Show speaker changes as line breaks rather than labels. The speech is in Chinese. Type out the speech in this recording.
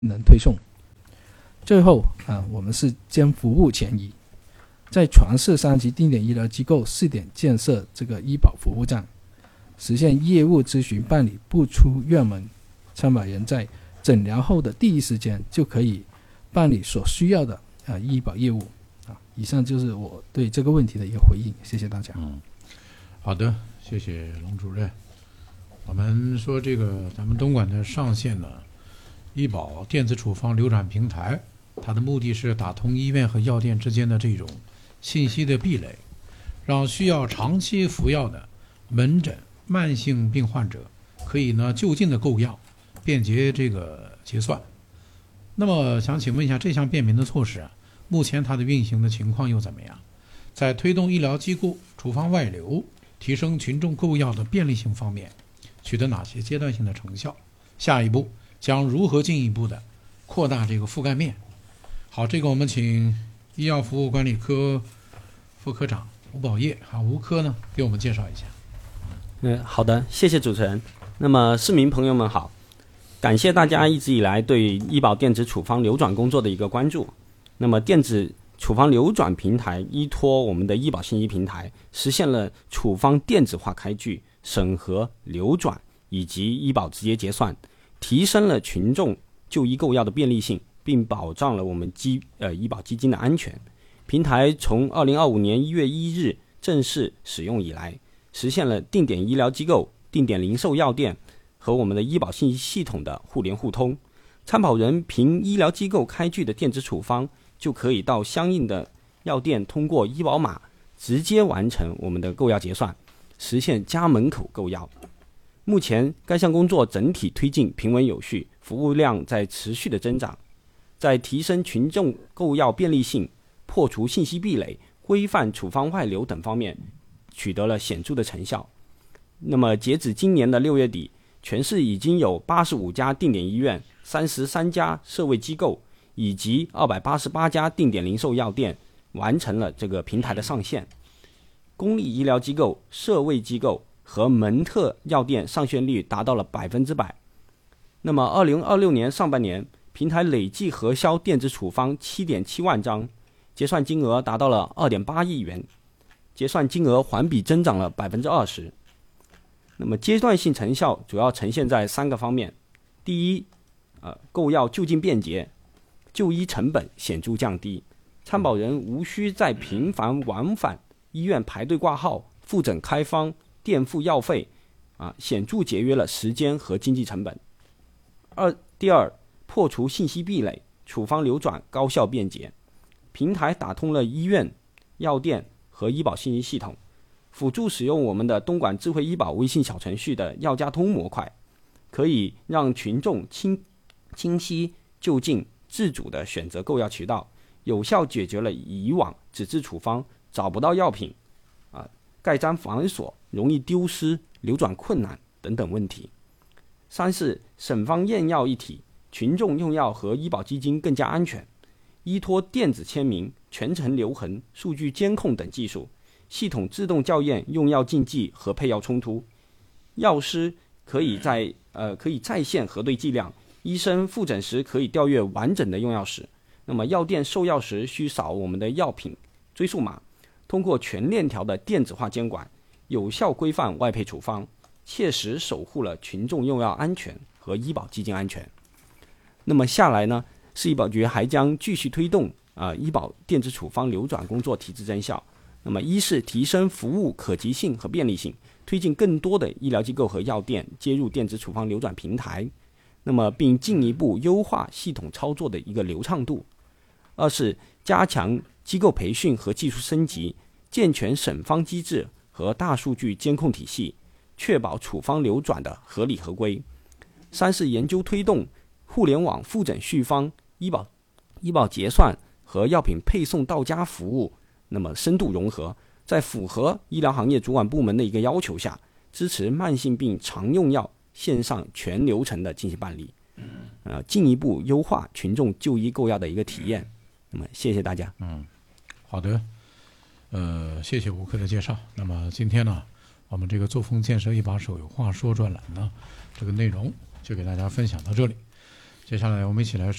能推送。最后我们是将服务前移，在全市3级定点医疗机构试点建设这个医保服务站，实现业务咨询办理不出院门，参保人在诊疗后的第一时间就可以办理所需要的医保业务。以上就是我对这个问题的一个回应，谢谢大家。
好的，谢谢龙主任。我们说这个咱们东莞的上线了医保电子处方流转平台，它的目的是打通医院和药店之间的这种信息的壁垒，让需要长期服药的门诊慢性病患者可以呢就近的购药，便捷这个结算。那么想请问一下，这项便民的措施目前它的运行的情况又怎么样？在推动医疗机构处方外流、提升群众购药的便利性方面，取得哪些阶段性的成效？下一步将如何进一步的扩大这个覆盖面？好，这个我们请医药服务管理科副科长吴宝业吴科呢给我们介绍一下。
好的，谢谢主持人。那么市民朋友们好，感谢大家一直以来对医保电子处方流转工作的一个关注。那么电子处方流转平台依托我们的医保信息平台，实现了处方电子化开具、审核、流转以及医保直接结算，提升了群众就医购药的便利性，并保障了我们医保基金的安全。平台从2025年1月1日正式使用以来，实现了定点医疗机构、定点零售药店和我们的医保信息系统的互联互通。参保人凭医疗机构开具的电子处方，就可以到相应的药店通过医保码直接完成我们的购药结算，实现家门口购药。目前该项工作整体推进平稳有序，服务量在持续的增长，在提升群众购药便利性、破除信息壁垒、规范处方外流等方面取得了显著的成效。那么截止今年的6月底，全市已经有85家定点医院、33家社卫机构以及288家定点零售药店完成了这个平台的上线。公立医疗机构、社卫机构和门特药店上线率达到了100%。那么2026年上半年，平台累计核销电子处方 7.7 万张，结算金额达到了 2.8 亿元，结算金额环比增长了 20%。 那么阶段性成效主要呈现在3个方面。第一，购药就近便捷，就医成本显著降低，参保人无需再频繁往返医院排队挂号、复诊开方、垫付药费，显著节约了时间和经济成本。第二，破除信息壁垒，处方流转高效便捷，平台打通了医院、药店和医保信息系统，辅助使用我们的东莞智慧医保微信小程序的药家通模块，可以让群众清晰就近自主的选择购药渠道，有效解决了以往纸质处方找不到药品、盖章繁琐、容易丢失、流转困难等等问题。三是省方验药一体，群众用药和医保基金更加安全，依托电子签名、全程留痕、数据监控等技术，系统自动校验用药禁忌和配药冲突，药师可以在线核对剂量，医生复诊时可以调阅完整的用药史，那么药店售药时需扫我们的药品追溯码，通过全链条的电子化监管，有效规范外配处方，切实守护了群众用药安全和医保基金安全。那么下来呢，市医保局还将继续推动医保电子处方流转工作提质增效。那么一是提升服务可及性和便利性，推进更多的医疗机构和药店接入电子处方流转平台，那么并进一步优化系统操作的一个流畅度。二是加强机构培训和技术升级，健全审方机制和大数据监控体系，确保处方流转的合理合规。三是研究推动互联网复诊续方、医保结算和药品配送到家服务那么深度融合，在符合医疗行业主管部门的一个要求下，支持慢性病常用药线上全流程的进行办理，进一步优化群众就医购药的一个体验。那么谢谢大家。
好的，谢谢吴科的介绍。那么今天呢，我们这个作风建设一把手有话说专栏呢，这个内容就给大家分享到这里。 接下来我们一起来